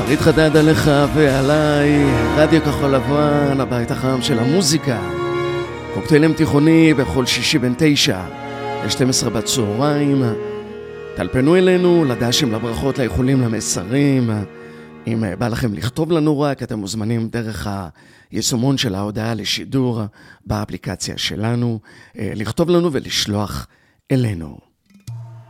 שרית חדד עליך ועליי, רדיו כחול לבן, הבית החם של המוזיקה. קוקטיילים תיכוני בכל שישי בין 9 ל-12 בצהריים. תלפנו אלינו לדשים, לברכות, לאיחולים, למסרים. אם בא לכם לכתוב לנו רק, אתם מוזמנים דרך היישומון של ההודעה לשידור באפליקציה שלנו, לכתוב לנו ולשלוח אלינו.